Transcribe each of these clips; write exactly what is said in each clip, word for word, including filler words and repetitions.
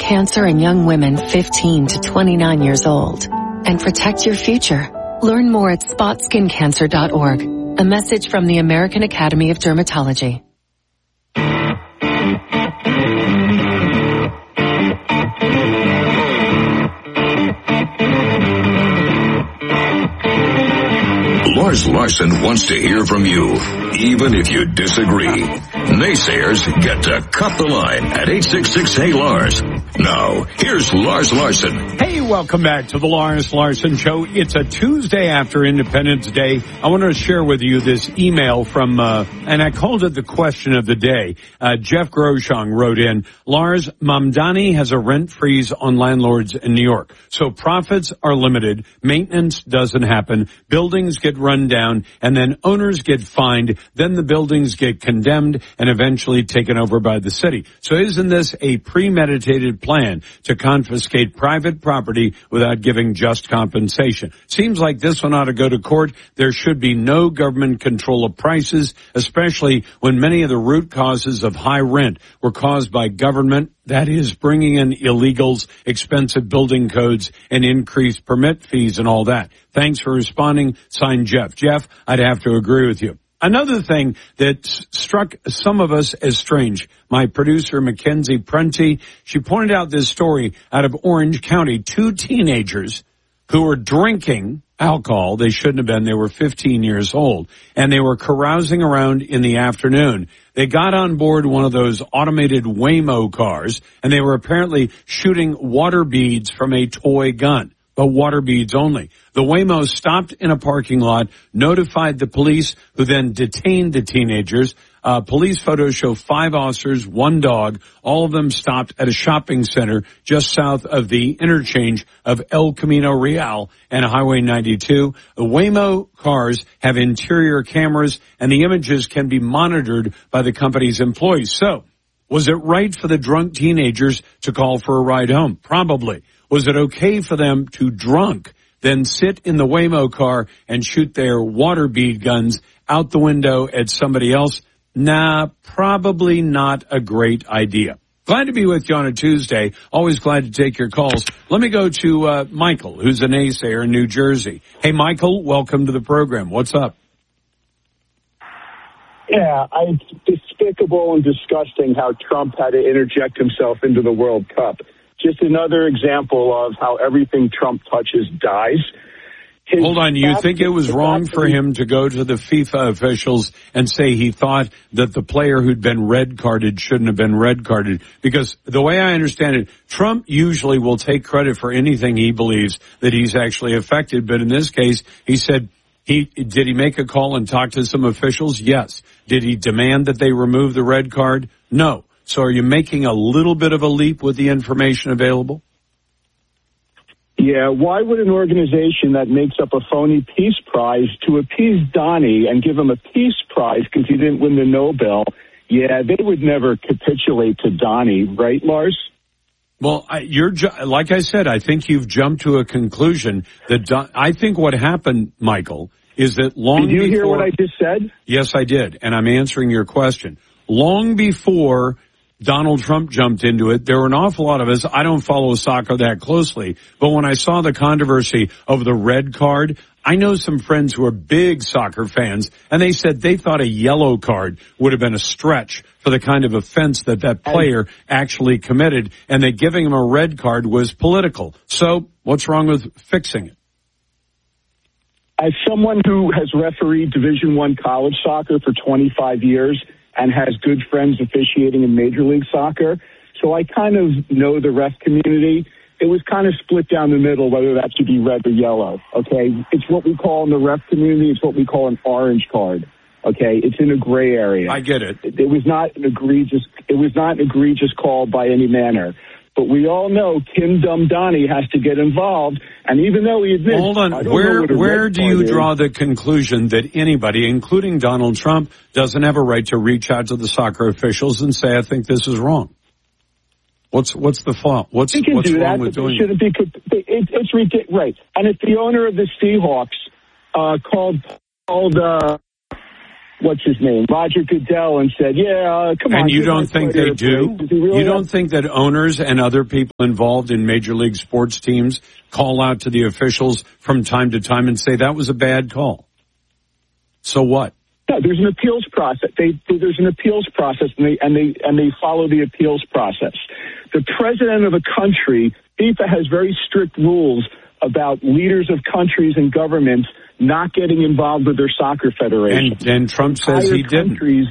cancer in young women fifteen to twenty-nine years old and protect your future. Learn more at spot skin cancer dot org. A message from the American Academy of Dermatology. Lars Larson wants to hear from you, even if you disagree. Naysayers get to cut the line at eight six six, hey Lars. Now, here's Lars Larson. Hey, welcome back to the Lars Larson Show. It's a Tuesday after Independence Day. I want to share with you this email from, uh, and I called it the question of the day. Uh, Jeff Groshong wrote in, Lars, Mamdani has a rent freeze on landlords in New York. So profits are limited, maintenance doesn't happen, buildings get run down, and then owners get fined, then the buildings get condemned and eventually taken over by the city. So isn't this a premeditated plan to confiscate private property without giving just compensation? Seems like this one ought to go to court. There should be no government control of prices, especially when many of the root causes of high rent were caused by government. That is bringing in illegals, expensive building codes, and increased permit fees and all that. Thanks for responding. Signed, Jeff. Jeff, I'd have to agree with you. Another thing that struck some of us as strange, my producer, Mackenzie Prenti, she pointed out this story out of Orange County. Two teenagers who were drinking alcohol. They shouldn't have been. They were fifteen years old, and they were carousing around in the afternoon. They got on board one of those automated Waymo cars, and they were apparently shooting water beads from a toy gun, but water beads only. The Waymo stopped in a parking lot, notified the police, who then detained the teenagers. Uh, police photos show five officers, one dog. All of them stopped at a shopping center just south of the interchange of El Camino Real and Highway ninety-two. The Waymo cars have interior cameras, and the images can be monitored by the company's employees. So, was it right for the drunk teenagers to call for a ride home? Probably. Was it okay for them to drunk then sit in the Waymo car and shoot their water bead guns out the window at somebody else? Nah, probably not a great idea. Glad to be with you on a Tuesday. Always glad to take your calls. Let me go to uh, Michael, who's a naysayer in New Jersey. Hey, Michael, welcome to the program. What's up? Yeah, I, it's despicable and disgusting how Trump had to interject himself into the World Cup. Just another example of how everything Trump touches dies. His Hold on, you think it was wrong for him to go to the FIFA officials and say he thought that the player who'd been red carded shouldn't have been red carded? Because the way I understand it, Trump usually will take credit for anything he believes that he's actually affected. But in this case, he said, he did he make a call and talk to some officials? Yes. Did he demand that they remove the red card? No. So are you making a little bit of a leap with the information available? Yeah, why would an organization that makes up a phony peace prize to appease Donnie and give him a peace prize because he didn't win the Nobel, yeah, they would never capitulate to Donnie, right, Lars? Well, I, you're ju- like I said, I think you've jumped to a conclusion that Don- I think what happened, Michael, is that long before... Did you before, hear what I just said? Yes, I did, and I'm answering your question. Long before Donald Trump jumped into it, there were an awful lot of us. I don't follow soccer that closely, but when I saw the controversy over the red card, I know some friends who are big soccer fans, and they said they thought a yellow card would have been a stretch for the kind of offense that that player actually committed, and that giving him a red card was political. So what's wrong with fixing it? As someone who has refereed Division One college soccer for twenty-five years, and has good friends officiating in Major League Soccer, so I kind of know the ref community. It was kind of split down the middle whether that should be red or yellow, okay? It's what we call in the ref community, it's what we call an orange card, okay? It's in a gray area. I get it. It, it was not an egregious, it was not an egregious call by any manner. But we all know Kim Dumdani has to get involved, and even though he admits... Hold on, where where do you draw the conclusion that anybody, including Donald Trump, doesn't have a right to reach out to the soccer officials and say, I think this is wrong? What's what's the fault? What's, can what's do wrong that, with doing shouldn't it? Be, it it's ridiculous, right. And if the owner of the Seahawks uh, called, called uh, what's his name, Roger Goodell, and said, yeah, uh, come on. And you don't think they do? Really you don't have- think that owners and other people involved in Major League sports teams call out to the officials from time to time and say that was a bad call? So what? No, there's an appeals process. They, there's an appeals process, and they, and they and they follow the appeals process. The president of a country, FIFA has very strict rules about leaders of countries and governments not getting involved with their soccer federation. And, and Trump says Entire he didn't. countries,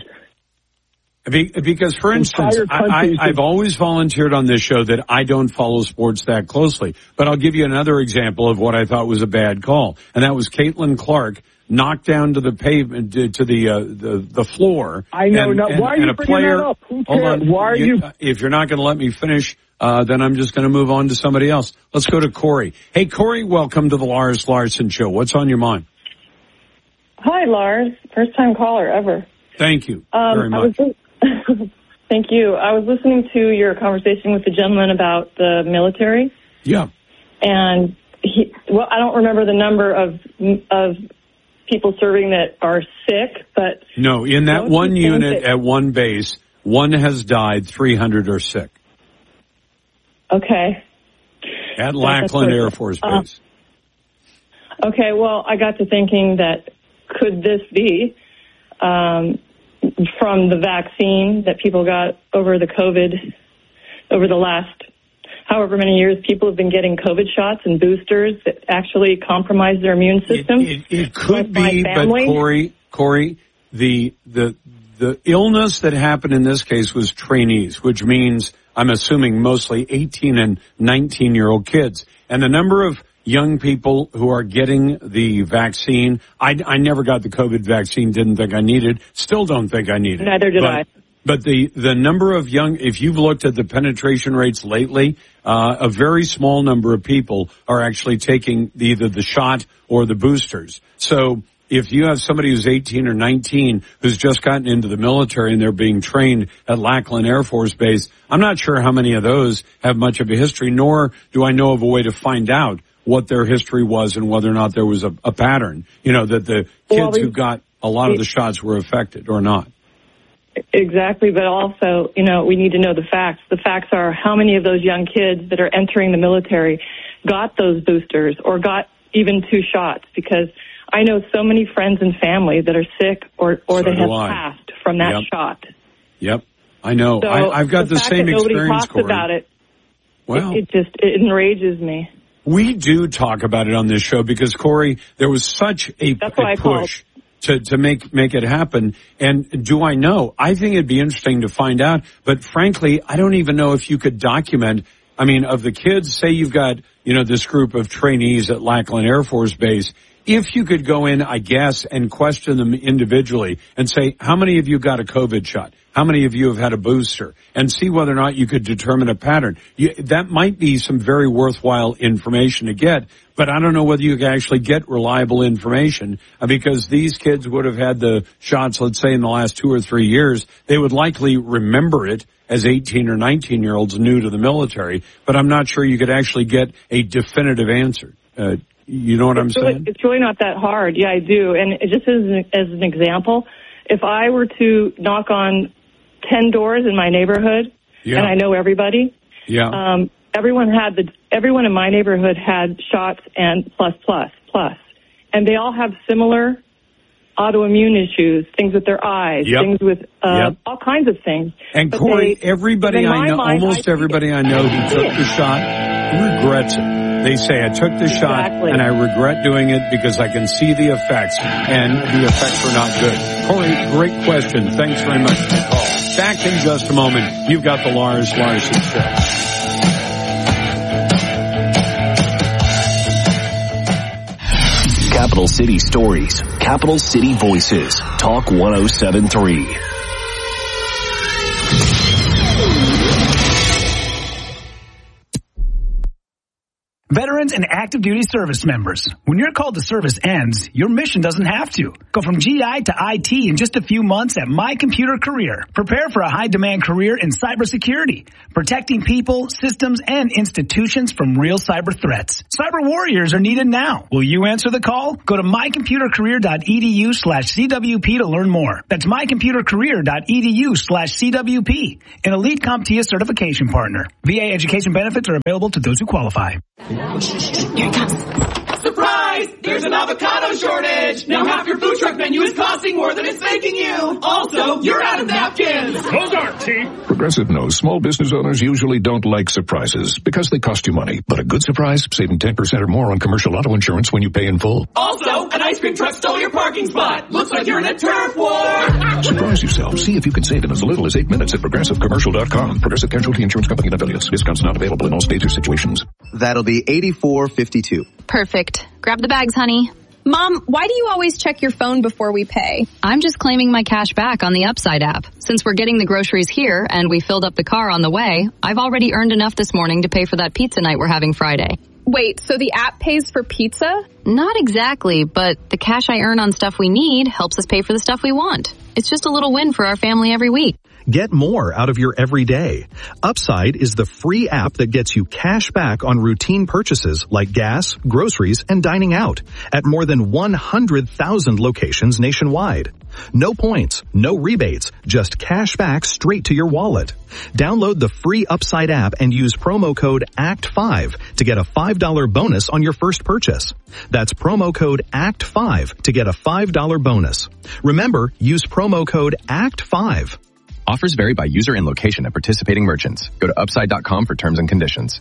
Because, for instance, I, I, I've always volunteered on this show that I don't follow sports that closely. But I'll give you another example of what I thought was a bad call, and that was Caitlin Clark knocked down to the pavement, to the uh, the, the floor. I know. And, no, and, why are and you a bringing player, that up? Who hold cares? on. Why are you? If you're not going to let me finish, uh, then I'm just going to move on to somebody else. Let's go to Corey. Hey, Corey, welcome to the Lars Larson Show. What's on your mind? Hi, Lars. First time caller ever. Thank you um, very much. I was, thank you. I was listening to your conversation with the gentleman about the military. Yeah. And he, well, I don't remember the number of of people serving that are sick, but no, in that one unit at one base, one has died, three hundred are sick. Okay. At Lackland Air Force Base. Uh, okay, well, I got to thinking that could this be um, from the vaccine that people got over the COVID, over the last however many years people have been getting COVID shots and boosters that actually compromise their immune system? It, it, it could like be, but Corey, Corey, the, the, the illness that happened in this case was trainees, which means I'm assuming mostly eighteen and nineteen year old kids. And the number of young people who are getting the vaccine, I, I never got the COVID vaccine, didn't think I needed, still don't think I need it. Neither did but, I. But the, the number of young, if you've looked at the penetration rates lately, uh, a very small number of people are actually taking either the shot or the boosters. So if you have somebody who's eighteen or nineteen who's just gotten into the military and they're being trained at Lackland Air Force Base, I'm not sure how many of those have much of a history, nor do I know of a way to find out what their history was and whether or not there was a, a pattern, you know, that the kids well, we, who got a lot of the shots were affected or not. Exactly, but also, you know, we need to know the facts. The facts are how many of those young kids that are entering the military got those boosters or got even two shots, because I know so many friends and family that are sick or, or So that have do I. passed from that Yep. shot. Yep, I know. So I, I've got the, the fact same that nobody experience, talks Corey. about it, Well, it, it just it enrages me. we do talk about it on this show because, Corey, there was such a, That's a why I push to, to make, make it happen. And do I know? I think it'd be interesting to find out. But frankly, I don't even know if you could document. I mean, of the kids, say you've got, you know, this group of trainees at Lackland Air Force Base. If you could go in, I guess, and question them individually and say, how many of you got a COVID shot? How many of you have had a booster? And see whether or not you could determine a pattern. You, that might be some very worthwhile information to get, but I don't know whether you can actually get reliable information, uh, because these kids would have had the shots, let's say, in the last two or three years. They would likely remember it as eighteen or nineteen year olds new to the military, but I'm not sure you could actually get a definitive answer. Uh, you know what it's I'm really, saying? It's really not that hard. Yeah, I do. And it just as an, as an example, if I were to knock on ten doors in my neighborhood, Yeah. and I know everybody, Yeah. um, everyone had the everyone in my neighborhood had shots and plus plus plus, and they all have similar autoimmune issues, things with their eyes, Yep. things with uh, Yep. all kinds of things. And But Corey, they- everybody in I my know, mind, almost I- everybody I know who took the shot regrets it. They say, I took the shot Exactly. and I regret doing it because I can see the effects, and the effects are not good. Corey, great question. Thanks very much for the call. Back in just a moment. You've got the Lars Larson Show. Capital City Stories, Capital City Voices, Talk one oh seven three. Veterans and active duty service members. When your call to service ends, your mission doesn't have to. Go from G I to I T in just a few months at My Computer Career. Prepare for a high-demand career in cybersecurity, protecting people, systems, and institutions from real cyber threats. Cyber warriors are needed now. Will you answer the call? Go to mycomputercareer.edu slash CWP to learn more. That's mycomputercareer.edu slash CWP, an elite CompTIA certification partner. V A education benefits are available to those who qualify. Here it comes. Surprise! There's an avocado shortage! Now half your food truck menu is costing more than it's making you! Also, you're out of napkins! Hold on, T. Progressive knows small business owners usually don't like surprises because they cost you money. But a good surprise, saving ten percent or more on commercial auto insurance when you pay in full. Also, an ice cream truck stole your parking spot! Looks like you're in a turf war! Surprise yourself. See if you can save in as little as eight minutes at progressive commercial dot com. Progressive Casualty Insurance Company and affiliates. Discounts not available in all states or situations. That'll be eighty-four fifty-two. Perfect. Grab the bags, honey. Mom, why do you always check your phone before we pay? I'm just claiming my cash back on the Upside app. Since we're getting the groceries here and we filled up the car on the way, I've already earned enough this morning to pay for that pizza night we're having Friday. Wait, so the app pays for pizza? Not exactly, but the cash I earn on stuff we need helps us pay for the stuff we want. It's just a little win for our family every week. Get more out of your everyday. Upside is the free app that gets you cash back on routine purchases like gas, groceries, and dining out at more than one hundred thousand locations nationwide. No points, no rebates, just cash back straight to your wallet. Download the free Upside app and use promo code A C T five to get a five dollars bonus on your first purchase. That's promo code A C T five to get a five dollars bonus. Remember, use promo code A C T five. Offers vary by user and location at participating merchants. Go to upside dot com for terms and conditions.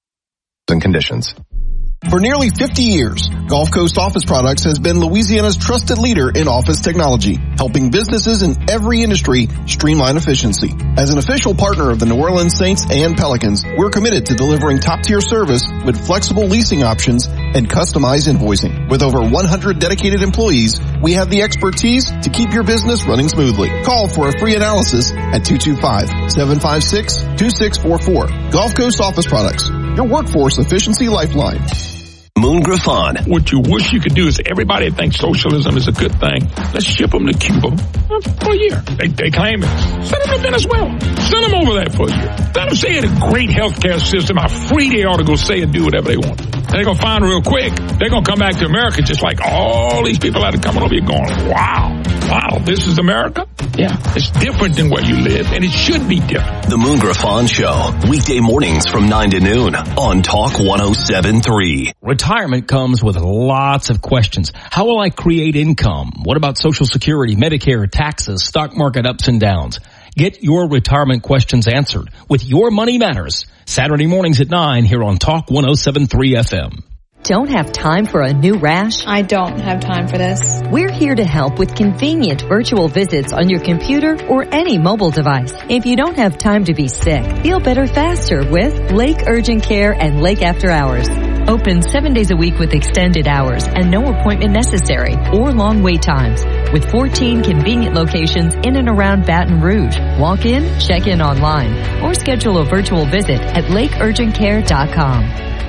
And conditions. For nearly fifty years, Gulf Coast Office Products has been Louisiana's trusted leader in office technology, helping businesses in every industry streamline efficiency. As an official partner of the New Orleans Saints and Pelicans, we're committed to delivering top-tier service with flexible leasing options and customized invoicing. With over one hundred dedicated employees, we have the expertise to keep your business running smoothly. Call for a free analysis at two two five, seven five six, two six four four. Gulf Coast Office Products, your workforce efficiency lifeline. Moon Griffon. What you wish you could do is everybody thinks socialism is a good thing. Let's ship them to Cuba for a year. They, they claim it. Send them to Venezuela. Send them over there for a year. Let them say in a great healthcare system how free they ought to go say and do whatever they want. And they're going to find real quick, they're going to come back to America just like all these people that are coming over here going, wow, wow, this is America? Yeah, it's different than where you live, and it should be different. The Moon Griffon Show, weekday mornings from nine to noon on Talk one oh seven point three. Retirement comes with lots of questions. How will I create income? What about Social Security, Medicare, taxes, stock market ups and downs? Get your retirement questions answered with Your Money Matters, Saturday mornings at nine here on Talk one oh seven point three F M. Don't have time for a new rash? I don't have time for this. We're here to help with convenient virtual visits on your computer or any mobile device. If you don't have time to be sick, feel better faster with Lake Urgent Care and Lake After Hours. Open seven days a week with extended hours and no appointment necessary or long wait times. With fourteen convenient locations in and around Baton Rouge. Walk in, check in online, or schedule a virtual visit at lake urgent care dot com.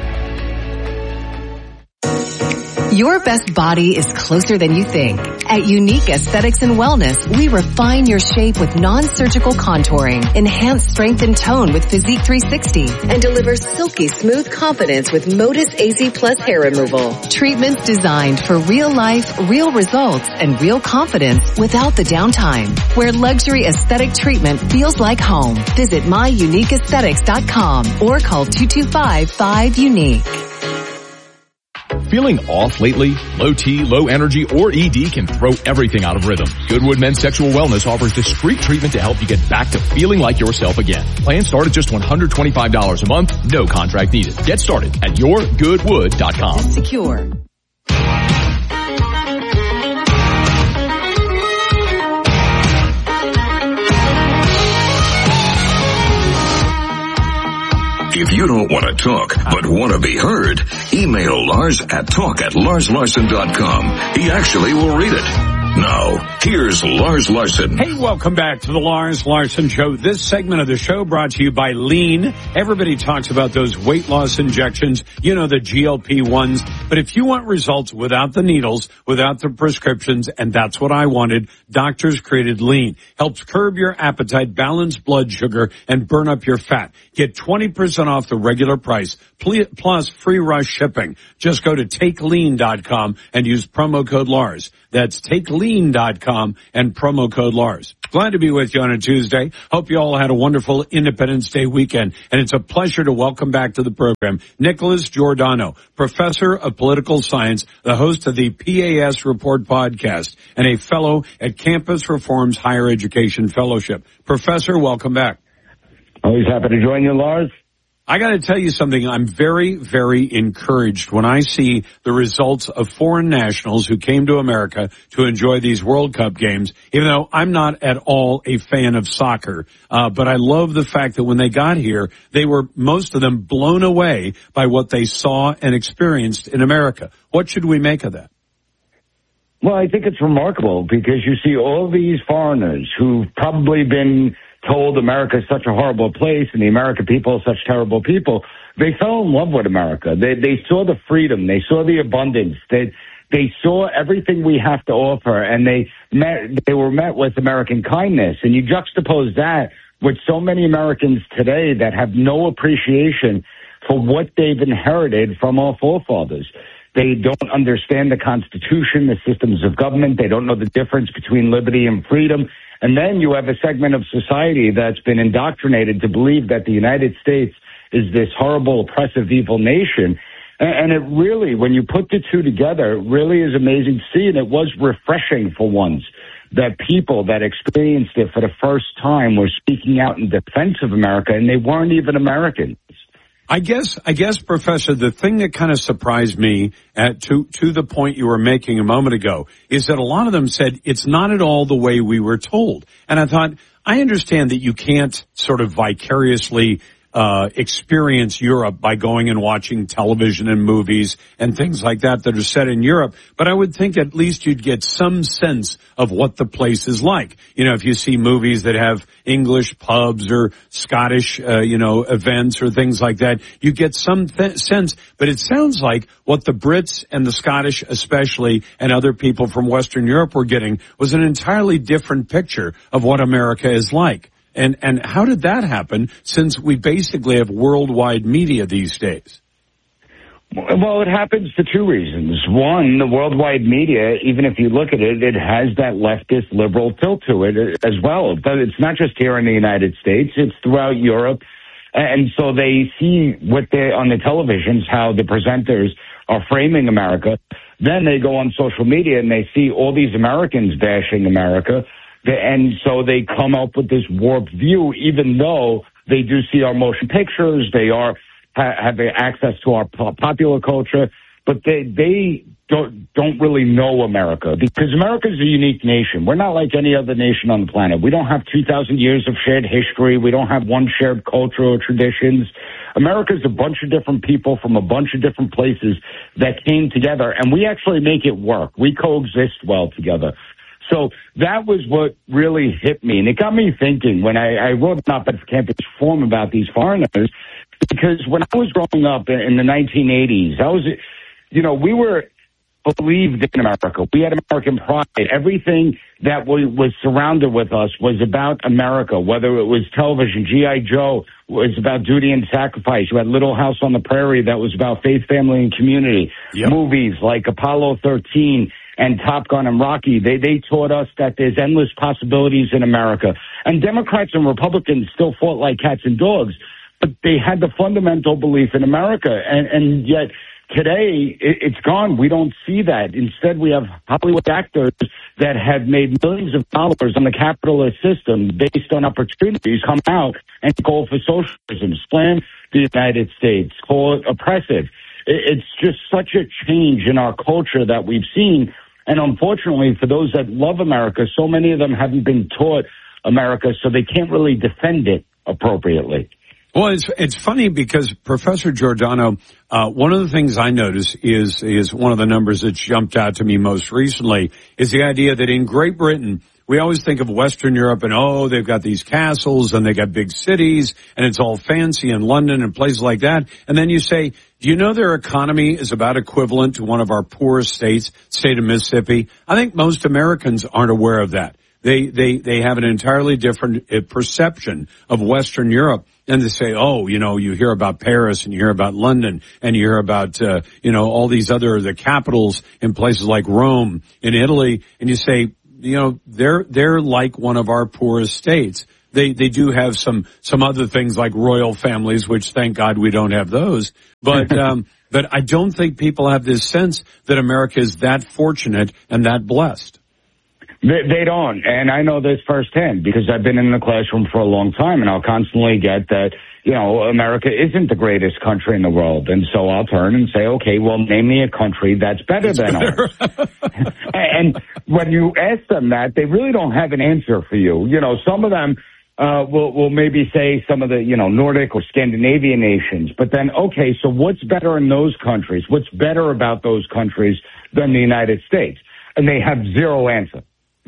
Your best body is closer than you think. At Unique Aesthetics and Wellness, we refine your shape with non-surgical contouring, enhance strength and tone with Physique three sixty, and deliver silky smooth confidence with Modus A Z Plus hair removal. Treatments designed for real life, real results, and real confidence without the downtime. Where luxury aesthetic treatment feels like home. Visit my unique aesthetics dot com or call two two five, five, unique. Feeling off lately? Low T, low energy, or E D can throw everything out of rhythm. Goodwood Men's Sexual Wellness offers discreet treatment to help you get back to feeling like yourself again. Plans start at just one hundred twenty-five dollars a month, no contract needed. Get started at your goodwood dot com. Secure. If you don't want to talk, but want to be heard, email Lars at talk at lars larson dot com. He actually will read it. Now, here's Lars Larson. Hey, welcome back to the Lars Larson Show. This segment of the show brought to you by Lean. Everybody talks about those weight loss injections, you know, the G L P ones. But if you want results without the needles, without the prescriptions, and that's what I wanted, doctors created Lean. Helps curb your appetite, balance blood sugar, and burn up your fat. Get twenty percent off the regular price, plus free rush shipping. Just go to take lean dot com and use promo code Lars. That's take lean dot com and promo code Lars. Glad to be with you on a Tuesday. Hope you all had a wonderful Independence Day weekend. And it's a pleasure to welcome back to the program Nicholas Giordano, professor of political science, the host of the P A S Report podcast, and a fellow at Campus Reform's Higher Education Fellowship. Professor, welcome back. Always happy to join you, Lars. I got to tell you something. I'm very, very encouraged when I see the results of foreign nationals who came to America to enjoy these World Cup games, even though I'm not at all a fan of soccer. Uh, but I love the fact that when they got here, they were, most of them, blown away by what they saw and experienced in America. What should we make of that? Well, I think it's remarkable because you see all these foreigners who've probably been told America is such a horrible place and the American people are such terrible people. They fell in love with America. They they saw the freedom. They saw the abundance. They they saw everything we have to offer, and they met. They were met with American kindness. And you juxtapose that with so many Americans today that have no appreciation for what they've inherited from our forefathers. They don't understand the Constitution, the systems of government. They don't know the difference between liberty and freedom. And then you have a segment of society that's been indoctrinated to believe that the United States is this horrible, oppressive, evil nation. And it really, when you put the two together, it really is amazing to see. And it was refreshing for once that people that experienced it for the first time were speaking out in defense of America, and they weren't even Americans. I guess, I guess, Professor, the thing that kind of surprised me at, to, to the point you were making a moment ago is that a lot of them said it's not at all the way we were told. And I thought, I understand that you can't sort of vicariously uh experience Europe by going and watching television and movies and things like that that are set in Europe. But I would think at least you'd get some sense of what the place is like. You know, if you see movies that have English pubs or Scottish, uh, you know, events or things like that, you get some th- sense. But it sounds like what the Brits and the Scottish especially and other people from Western Europe were getting was an entirely different picture of what America is like. And and how did that happen, since we basically have worldwide media these days? Well, it happens for two reasons. One, the worldwide media, even if you look at it, it has that leftist liberal tilt to it as well. But it's not just here in the United States, it's throughout Europe. And so they see what they on the televisions, how the presenters are framing America. Then they go on social media and they see all these Americans bashing America. And so they come up with this warped view, even though they do see our motion pictures, they are have access to our popular culture, but they they don't don't really know America, because America is a unique nation. We're not like any other nation on the planet. We don't have two thousand years of shared history. We don't have one shared culture or traditions. America is a bunch of different people from a bunch of different places that came together, and we actually make it work. We coexist well together. So that was what really hit me. And it got me thinking when I, I wrote an op-ed for Campus Reform about these foreigners, because when I was growing up in the nineteen eighties, I was, you know, we were believed in America. We had American pride. Everything that was, was surrounded with us was about America, whether it was television. G I. Joe was about duty and sacrifice. You had Little House on the Prairie that was about faith, family, and community. Yep. Movies like Apollo thirteen and Top Gun and Rocky, they, they taught us that there's endless possibilities in America. And Democrats and Republicans still fought like cats and dogs, but they had the fundamental belief in America. And, and yet today it, it's gone. We don't see that. Instead, we have Hollywood actors that have made millions of dollars on the capitalist system based on opportunities, come out and call for socialism, slam the United States, call it oppressive. It, it's just such a change in our culture that we've seen. And unfortunately, for those that love America, so many of them haven't been taught America, so they can't really defend it appropriately. Well, it's it's funny because Professor Giordano, uh, one of the things I notice is is one of the numbers that jumped out to me most recently is the idea that in Great Britain, we always think of Western Europe and, oh, they've got these castles and they got big cities and it's all fancy in London and places like that. And then you say, do you know their economy is about equivalent to one of our poorest states, state of Mississippi? I think most Americans aren't aware of that. They, they, they have an entirely different perception of Western Europe. And they say, oh, you know, you hear about Paris and you hear about London and you hear about, uh, you know, all these other, the capitals in places like Rome in Italy. And you say, you know, they're, they're like one of our poorest states. They, they do have some, some other things like royal families, which thank God we don't have those. But, um, but I don't think people have this sense that America is that fortunate and that blessed. They, they don't, and I know this firsthand because I've been in the classroom for a long time, and I'll constantly get that, you know, America isn't the greatest country in the world, and so I'll turn and say, okay, well, name me a country that's better than ours. And when you ask them that, they really don't have an answer for you. You know, some of them uh, will, will maybe say some of the, you know, Nordic or Scandinavian nations, but then, okay, so what's better in those countries? What's better about those countries than the United States? And they have zero answer.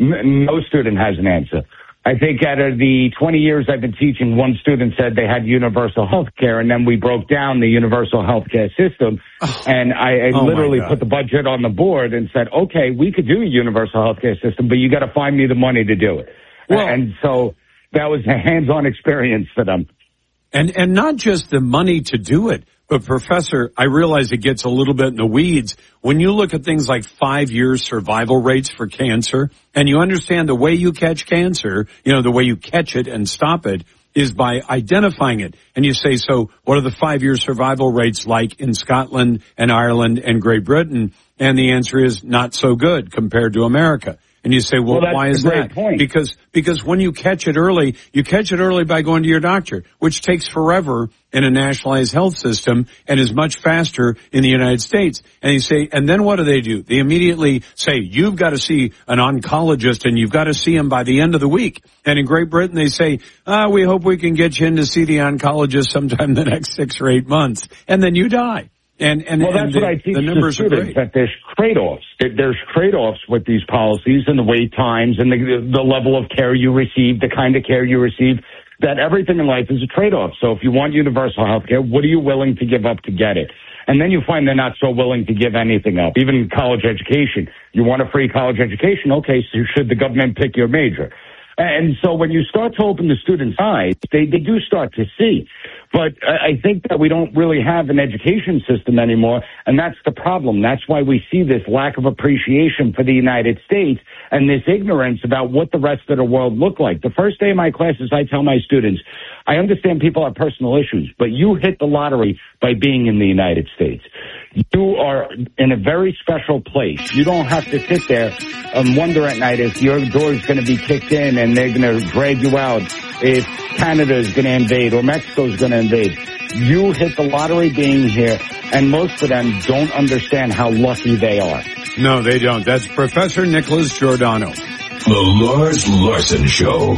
No student has an answer. I think out of the twenty years I've been teaching, one student said they had universal health care, and then we broke down the universal health care system, oh. and I, I oh literally put the budget on the board and said, okay, we could do a universal health care system, but you got to find me the money to do it. Well, and so that was a hands-on experience for them. And and not just the money to do it, but Professor, I realize it gets a little bit in the weeds. When you look at things like five-year survival rates for cancer, and you understand the way you catch cancer, you know, the way you catch it and stop it is by identifying it. And you say, so what are the five-year survival rates like in Scotland and Ireland and Great Britain? And the answer is not so good compared to America. And you say, well, well why is that? Point. Because, because when you catch it early, you catch it early by going to your doctor, which takes forever in a nationalized health system and is much faster in the United States. And you say, and then what do they do? They immediately say, you've got to see an oncologist and you've got to see him by the end of the week. And in Great Britain, they say, ah, we hope we can get you in to see the oncologist sometime in the next six or eight months. And then you die. And, and, well, that's and what the, I teach the numbers the students, that there's trade-offs. There's trade-offs with these policies and the wait times and the, the level of care you receive, the kind of care you receive, that everything in life is a trade-off. So if you want universal health care, what are you willing to give up to get it? And then you find they're not so willing to give anything up, even college education. You want a free college education? Okay, so should the government pick your major? And so when you start to open the students' eyes, they, they do start to see. But I think that we don't really have an education system anymore, and that's the problem. That's why we see this lack of appreciation for the United States and this ignorance about what the rest of the world look like. The first day of my classes, I tell my students, I understand people have personal issues, but you hit the lottery by being in the United States. You are in a very special place. You don't have to sit there and wonder at night if your door is going to be kicked in and they're going to drag you out, if Canada is going to invade or Mexico is going to invade. You hit the lottery being here, and most of them don't understand how lucky they are. No, they don't. That's Professor Nicholas Giordano. The Lars Larson Show.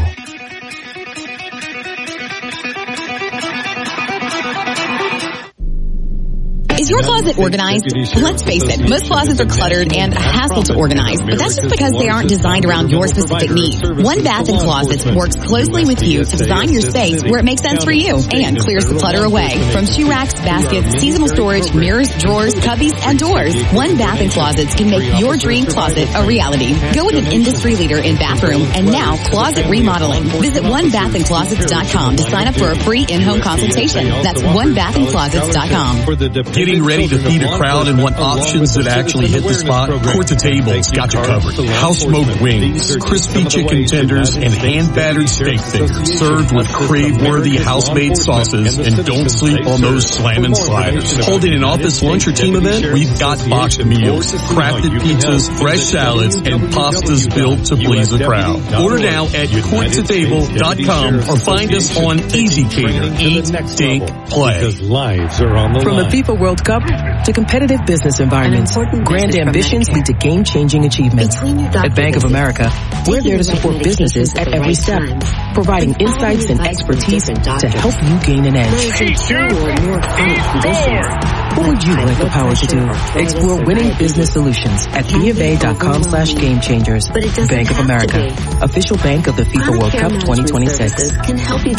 Is your closet organized? Let's face it, most closets are cluttered and a hassle to organize, but that's just because they aren't designed around your specific needs. One Bath and Closets works closely with you to design your space where it makes sense for you and clears the clutter away. From shoe racks, baskets, seasonal storage, mirrors, drawers, cubbies, and doors, One Bath and Closets can make your dream closet a reality. Go with an industry leader in bathroom and now closet remodeling. Visit one bath and closets dot com to sign up for a free in-home consultation. That's one bath and closets dot com. Getting ready to feed a crowd and want options that actually hit the spot? Court to Table's got you covered. House-smoked wings, crispy chicken tenders, and hand-battered steak fingers served with crave-worthy house-made sauces, and don't sleep on those slammin' sliders. Holding an office lunch or team event? We've got boxed meals, crafted pizzas, fresh salads, and pastas built to please the crowd. Order now at court to table dot com or find us on Easy Cater. Eat, Dink, Play. Lives are on the From line. the FIFA World Cup to competitive business environments, grand ambitions lead to game-changing achievements. At Bank of America, We're there to support businesses at every step, providing insights and expertise to help you gain an edge. What would you like the power to do? Explore winning business solutions at BofA.com slash game changers. Bank of America, official bank of the FIFA World Cup twenty twenty-six. Can help you